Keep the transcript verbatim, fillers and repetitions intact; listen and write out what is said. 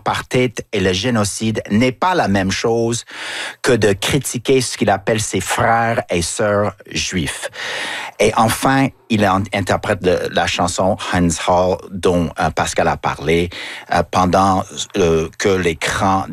l'apartheid et le génocide n'est pas la même chose que de critiquer ce qu'il appelle ses frères et sœurs juifs. Et enfin, il interprète le, la chanson Hans Hall dont euh, Pascal a parlé euh, pendant euh, que l'écran